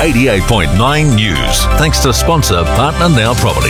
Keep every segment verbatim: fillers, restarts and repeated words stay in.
eighty-eight point nine News. Thanks to sponsor Partner Now Property.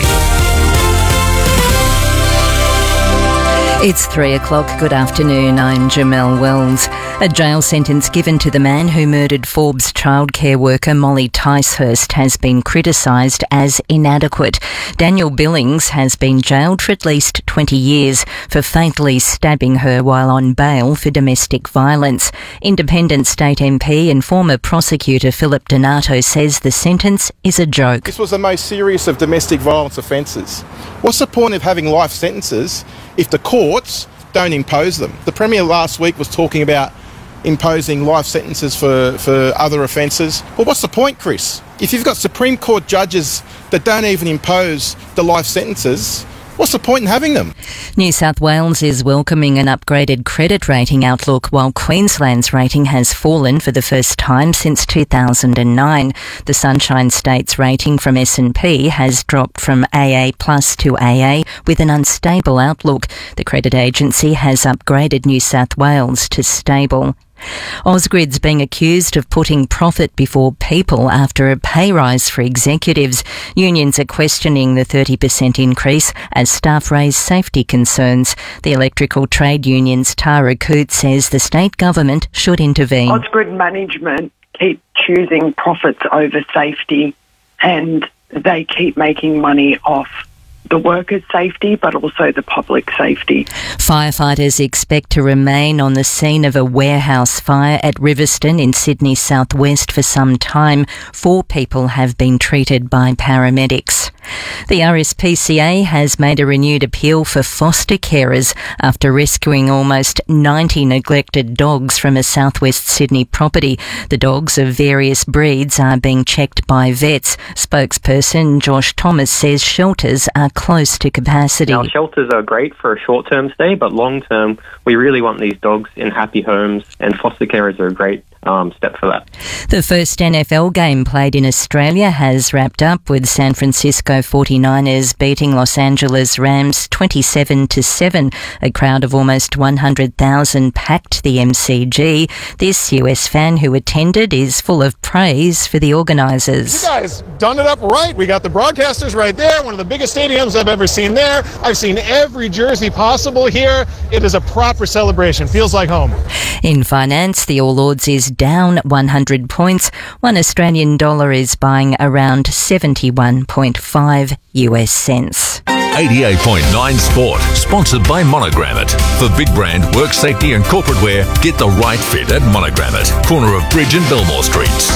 It's three o'clock. Good afternoon. I'm Jamelle Wells. A jail sentence given to the man who murdered Forbes childcare worker Molly Ticehurst has been criticised as inadequate. Daniel Billings has been jailed for at least twenty years for fatally stabbing her while on bail for domestic violence. Independent State M P and former prosecutor Philip Donato says the sentence is a joke. This was the most serious of domestic violence offences. What's the point of having life sentences if the courts don't impose them? The Premier last week was talking about imposing life sentences for, for other offences. Well, what's the point, Chris? If you've got Supreme Court judges that don't even impose the life sentences, what's the point in having them? New South Wales is welcoming an upgraded credit rating outlook while Queensland's rating has fallen for the first time since two thousand nine. The Sunshine State's rating from S and P has dropped from A A plus to A A with an unstable outlook. The credit agency has upgraded New South Wales to stable. Ausgrid's being accused of putting profit before people after a pay rise for executives. Unions are questioning the thirty percent increase as staff raise safety concerns. The Electrical Trade Union's Tara Coote says the state government should intervene. Ausgrid management keep choosing profits over safety, and they keep making money off the workers' safety, but also the public safety. Firefighters expect to remain on the scene of a warehouse fire at Riverstone in Sydney southwest for some time. Four people have been treated by paramedics. The R S P C A has made a renewed appeal for foster carers after rescuing almost ninety neglected dogs from a southwest Sydney property. The dogs of various breeds are being checked by vets. Spokesperson Josh Thomas says shelters are close to capacity. Our shelters are great for a short-term stay, but long-term, we really want these dogs in happy homes, and foster carers are a great um, step for that. The first N F L game played in Australia has wrapped up with San Francisco forty-niners beating Los Angeles Rams twenty-seven to seven. A crowd of almost one hundred thousand packed the M C G. This U S fan who attended is full of praise for the organisers. You guys done it up right. We got the broadcasters right there, one of the biggest stadiums I've ever seen there. I've seen every jersey possible here. It is a proper celebration. Feels like home. In finance, the All Ords is down one hundred points. One Australian dollar is buying around seventy-one point five U S cents. eighty-eight point nine Sport, sponsored by Monogrammet. For big brand, work safety and corporate wear, get the right fit at Monogrammet, corner of Bridge and Belmore Streets.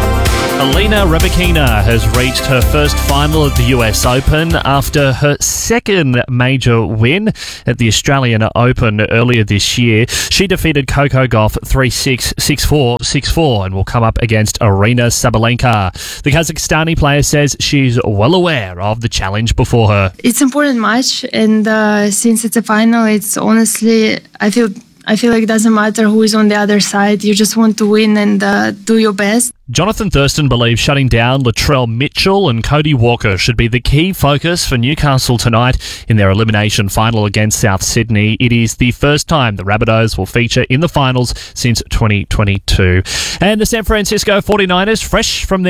Alina Rybakina has reached her first final at the U S Open after her second major win at the Australian Open earlier this year. She defeated Coco Gauff three six, six four, six four and will come up against Aryna Sabalenka. The Kazakhstani player says she's well aware of the challenge before her. It's an important match, and uh, since it's a final, it's honestly, I feel I feel like it doesn't matter who is on the other side. You just want to win and uh, do your best. Jonathan Thurston believes shutting down Latrell Mitchell and Cody Walker should be the key focus for Newcastle tonight in their elimination final against South Sydney. It is the first time the Rabbitohs will feature in the finals since twenty twenty-two. And the San Francisco forty-niners, fresh from their